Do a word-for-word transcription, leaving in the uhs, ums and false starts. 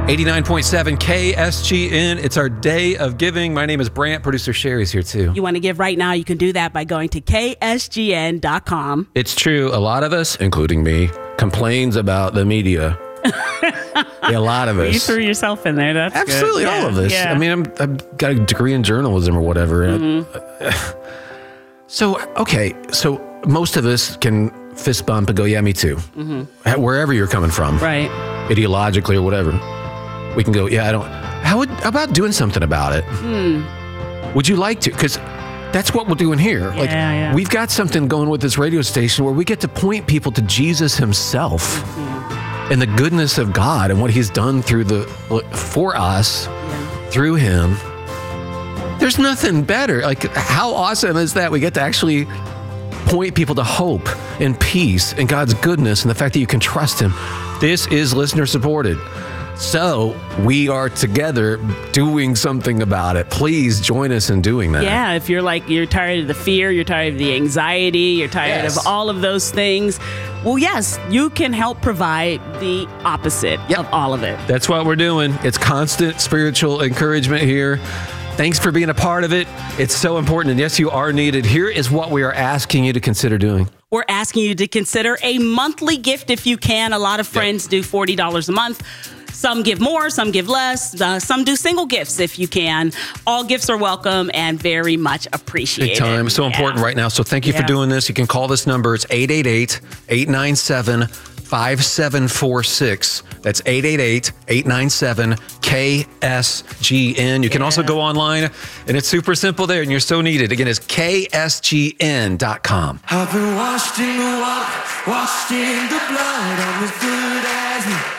eighty-nine point seven K S G N. It's our day of giving. My name is Brant. Producer Sherry's here too. You want to give right now? You can do that by going to K S G N dot com. It's true. A lot of us, including me, complains about the media. Yeah, a lot of us. You threw yourself in there. That's absolutely good. all Yeah, of us. yeah. I mean, I'm, I've got a degree in journalism or whatever. Mm-hmm. So, okay. So most of us can fist bump and go, yeah, me too. Mm-hmm. Wherever you're coming from. Right. Ideologically or whatever. We can go, yeah, I don't. How, would, how about doing something about it? Hmm. Would you like to? Because that's what we're doing here. Yeah, like, yeah. We've got something going with this radio station where we get to point people to Jesus himself Mm-hmm. and the goodness of God and what he's done through the for us Yeah. through him. There's nothing better. Like, how awesome is that? We get to actually point people to hope and peace and God's goodness and the fact that you can trust him. This is listener supported. So we are together doing something about it. Please join us in doing that. Yeah, if you're like, you're tired of the fear, you're tired of the anxiety, you're tired Yes. of all of those things. Well, yes, you can help provide the opposite Yep. of all of it. That's what we're doing. It's constant spiritual encouragement here. Thanks for being a part of it. It's so important. And yes, you are needed. Here is what we are asking you to consider doing. We're asking you to consider a monthly gift if you can. A lot of friends Yep. do forty dollars a month. Some give more, some give less. Uh, some do single gifts if you can. All gifts are welcome and very much appreciated. Big time. So Yeah. important right now. So thank you for Yeah. doing this. You can call this number. It's eight eight eight, eight nine seven, five seven four six. That's eight eight eight, eight nine seven, K S G N. You can also Yeah. go online, and it's super simple there, and you're so needed. Again, it's K S G N dot com. I've been washed in the water, washed in the blood. I'm as good as new.